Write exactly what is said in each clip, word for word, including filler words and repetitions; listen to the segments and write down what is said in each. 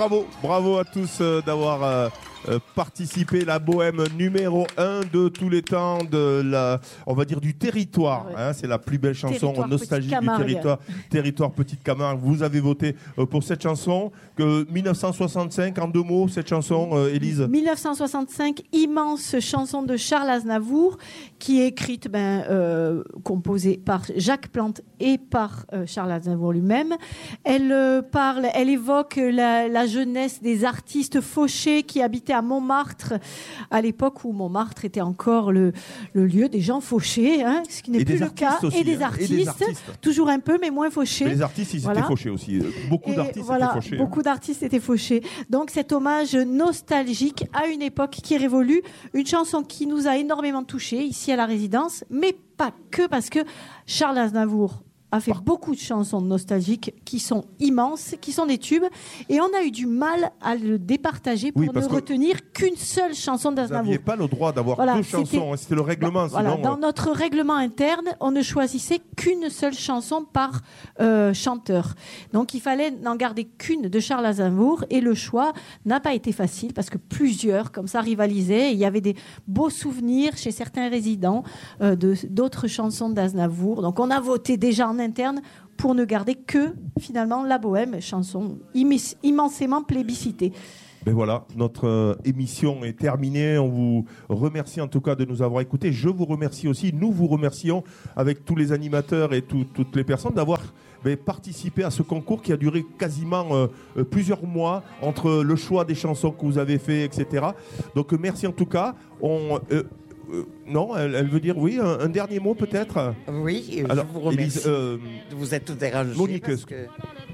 bravo, bravo à tous euh, d'avoir euh, euh, participé. La bohème numéro un de tous les temps, de la, on va dire du territoire. Ouais. Hein, c'est la plus belle chanson Territoire nostalgique du territoire. Territoire Petite Camargue. Vous avez voté euh, pour cette chanson. Que dix-neuf cent soixante-cinq, en deux mots, cette chanson, euh, Élise. dix-neuf cent soixante-cinq, immense chanson de Charles Aznavour, qui est écrite, ben, euh, composée par Jacques Plante et par euh, Charles Aznavour lui-même. Elle euh, parle, elle évoque la, la jeunesse des artistes fauchés qui habitaient à Montmartre, à l'époque où Montmartre était encore le, le lieu des gens fauchés, hein, ce qui n'est plus le cas, aussi, et, des hein, artistes, et des artistes, toujours un peu, mais moins fauchés. Mais les artistes, ils voilà. étaient fauchés aussi. Beaucoup et d'artistes voilà, étaient fauchés. Beaucoup hein. d'artistes étaient fauchés. Donc cet hommage nostalgique à une époque qui révolue, une chanson qui nous a énormément touchés ici à la résidence, mais pas que, parce que Charles Aznavour a fait beaucoup de chansons nostalgiques qui sont immenses, qui sont des tubes, et on a eu du mal à le départager pour oui, ne retenir qu'une seule chanson d'Aznavour. Vous n'aviez pas le droit d'avoir voilà, deux chansons, c'était le règlement. Bah, voilà, sinon, dans euh... notre règlement interne, on ne choisissait qu'une seule chanson par euh, chanteur. Donc il fallait n'en garder qu'une de Charles Aznavour, et le choix n'a pas été facile, parce que plusieurs, comme ça, rivalisaient. Il y avait des beaux souvenirs chez certains résidents euh, de, d'autres chansons d'Aznavour. Donc on a voté déjà en interne pour ne garder que finalement la bohème, chanson immens- immensément plébiscitée. Ben voilà, notre euh, émission est terminée. On vous remercie en tout cas de nous avoir écoutés. Je vous remercie aussi, nous vous remercions avec tous les animateurs et tout, toutes les personnes d'avoir ben, participé à ce concours qui a duré quasiment euh, euh, plusieurs mois entre le choix des chansons que vous avez fait, et cetera. Donc euh, merci en tout cas. On... Euh, Euh, non, elle, elle veut dire oui. Un, un dernier mot peut-être. Oui, alors, je vous remercie. Élise, euh, vous êtes dérangée. Monique, parce que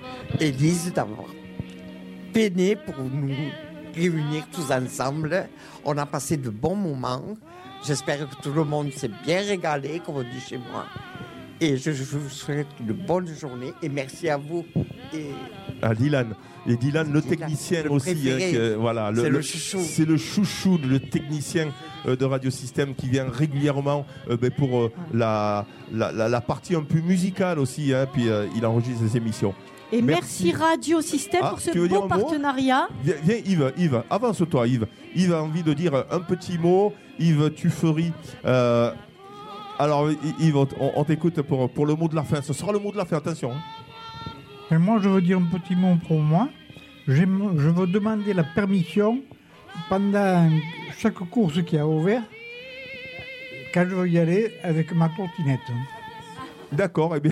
Élise d'avoir peiné pour nous réunir tous ensemble. On a passé de bons moments. J'espère que tout le monde s'est bien régalé, comme on dit chez moi. Et je, je vous souhaite une bonne journée et merci à vous. Et à Dylan. Et Dylan, le Dylan, technicien le aussi. Hein, que, voilà, c'est le, le chouchou. C'est le chouchou, le technicien euh, de Radio Système qui vient régulièrement euh, ben, pour euh, la, la, la, la partie un peu musicale aussi. Hein, puis euh, il enregistre ses émissions. Et merci, merci Radio Système ah, pour ce beau partenariat. Viens, viens Yves, Yves, avance-toi Yves. Yves a envie de dire un petit mot. Yves Tuffery. Euh, alors Yves, on, on t'écoute pour, pour le mot de la fin. Ce sera le mot de la fin, attention. Hein. Et moi, je veux dire un petit mot pour moi. J'aime, je veux demander la permission pendant chaque course qui a ouvert, quand je veux y aller, avec ma trottinette. D'accord, eh bien,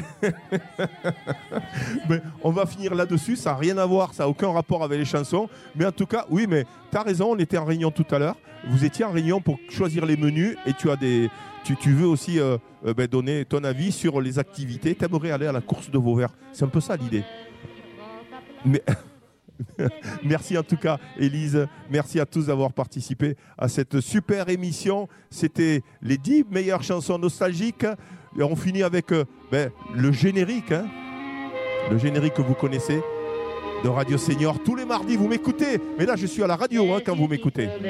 mais on va finir là-dessus. Ça n'a rien à voir, ça n'a aucun rapport avec les chansons. Mais en tout cas, oui, mais tu as raison, on était en réunion tout à l'heure. Vous étiez en réunion pour choisir les menus et tu as des, tu, tu veux aussi euh, euh, ben, donner ton avis sur les activités. Tu aimerais aller à la course de Vauvert. C'est un peu ça l'idée. Mais merci en tout cas, Élise. Merci à tous d'avoir participé à cette super émission. C'était les dix meilleures chansons nostalgiques. Et on finit avec euh, ben, le générique, hein, le générique que vous connaissez de Radio Senior. Tous les mardis, vous m'écoutez. Mais là, je suis à la radio hein, quand vous m'écoutez.